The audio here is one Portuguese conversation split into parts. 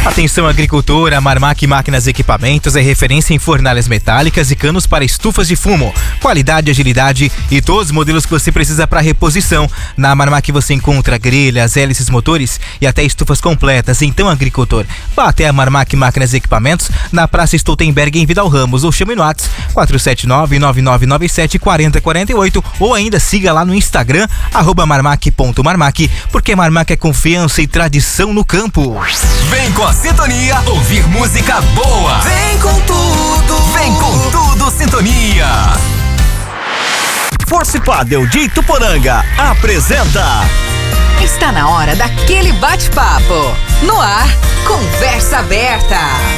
Atenção agricultor, a Marmac Máquinas e Equipamentos é referência em fornalhas metálicas e canos para estufas de fumo. Qualidade, agilidade e todos os modelos que você precisa para reposição. Na Marmac você encontra grelhas, hélices, motores e até estufas completas. Então, agricultor, vá até a Marmac Máquinas e Equipamentos na Praça Stoltenberg em Vidal Ramos ou chame no WhatsApp 479-9997-4048 ou ainda siga lá no Instagram @marmac.marmac, porque Marmac é confiança e tradição no campo. Vem com a Sintonia ouvir música boa. Vem com tudo, Sintonia. Force Padel de Ituporanga apresenta. Está na hora daquele bate-papo. No ar, Conversa Aberta.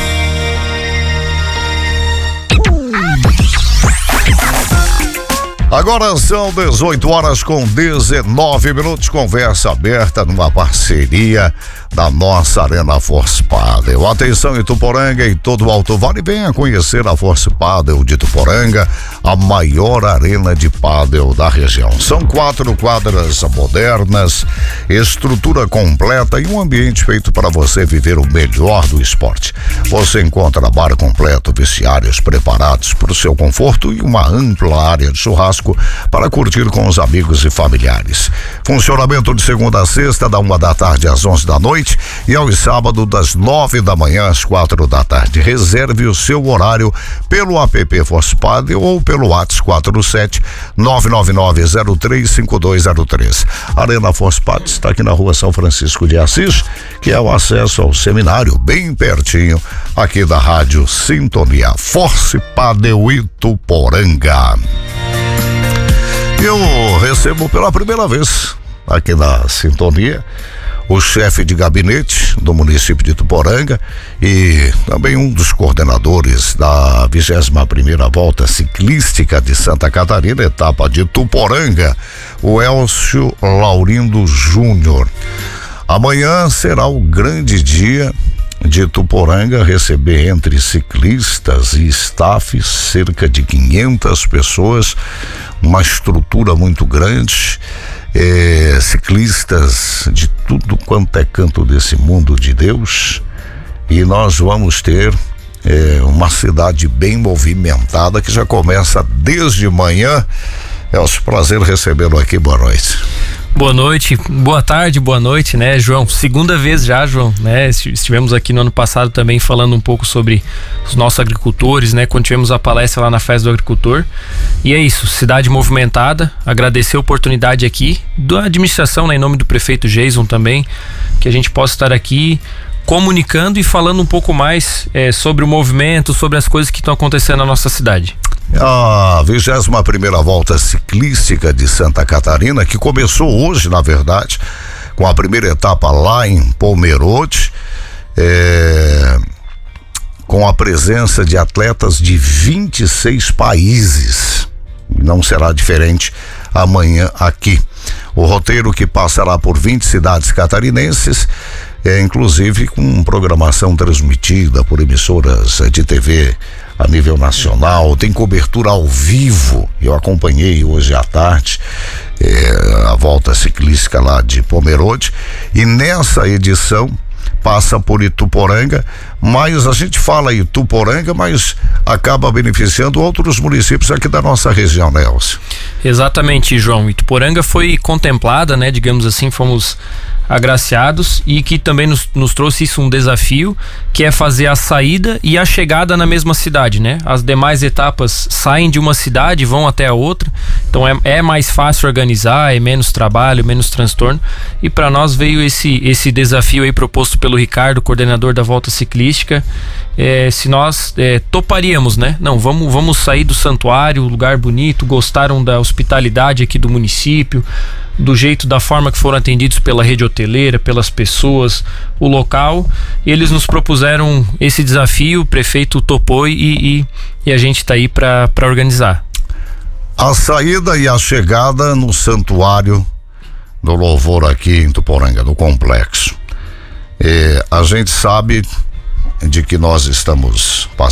Agora são 18 horas com 19 minutos, conversa aberta numa parceria da nossa Arena Force Padel. Atenção Ituporanga e todo o Alto Vale, venha conhecer a Force Padel de Ituporanga, a maior arena de pádel da região. São 4 quadras modernas, estrutura completa e um ambiente feito para você viver o melhor do esporte. Você encontra bar completo, vestiários preparados para o seu conforto e uma ampla área de churrasco para curtir com os amigos e familiares. Funcionamento de segunda a sexta, da 1 da tarde às 11 da noite e aos sábados das 9 da manhã às 4 da tarde. Reserve o seu horário pelo app Force Padel ou pelo WhatsApp 47999035203. Arena Force Padel está aqui na rua São Francisco de Assis, que é o acesso ao seminário, bem pertinho aqui da Rádio Sintonia. Force Padel Ituporanga. Eu recebo pela primeira vez aqui na Sintonia o chefe de gabinete do município de Ituporanga e também um dos coordenadores da 21ª Volta Ciclística de Santa Catarina, etapa de Ituporanga, o Elcio Laurindo Júnior. Amanhã será o grande dia de Ituporanga receber entre ciclistas e staff cerca de 500 pessoas, uma estrutura muito grande, ciclistas de tudo quanto é canto desse mundo de Deus, e nós vamos ter uma cidade bem movimentada que já começa desde manhã. É um prazer recebê-lo aqui, boa noite. Boa noite, boa tarde, boa noite, né, João? Segunda vez já, João, né? Estivemos aqui no ano passado também falando um pouco sobre os nossos agricultores, né? Quando tivemos a palestra lá na Festa do Agricultor. E é isso, cidade movimentada, agradecer a oportunidade aqui da administração, né, em nome do prefeito Jason também, que a gente possa estar aqui comunicando e falando um pouco mais sobre o movimento, sobre as coisas que estão acontecendo na nossa cidade. A 21ª Volta Ciclística de Santa Catarina, que começou hoje, na verdade, com a primeira etapa lá em Pomerode, com a presença de atletas de 26 países. Não será diferente amanhã aqui. O roteiro que passará por 20 cidades catarinenses, inclusive com programação transmitida por emissoras de TV a nível nacional, tem cobertura ao vivo. Eu acompanhei hoje à tarde a volta ciclística lá de Pomerode, e nessa edição passa por Ituporanga, mas a gente fala Ituporanga, mas acaba beneficiando outros municípios aqui da nossa região, né, Elcio? Exatamente, João. Ituporanga foi contemplada, né, digamos assim, fomos agraciados, e que também nos trouxe isso um desafio, que é fazer a saída e a chegada na mesma cidade, né? As demais etapas saem de uma cidade e vão até a outra, então é mais fácil organizar, é menos trabalho, menos transtorno, e para nós veio esse desafio aí proposto pelo Ricardo, coordenador da Volta Ciclística, se nós toparíamos, né? Não, vamos sair do santuário, lugar bonito, gostaram da hospitalidade aqui do município, do jeito, da forma que foram atendidos pela rede hoteleira, pelas pessoas, o local, e eles nos propuseram esse desafio, o prefeito topou e a gente está aí para organizar. A saída e a chegada no Santuário do Louvor aqui em Ituporanga, do complexo. A gente sabe de que nós estamos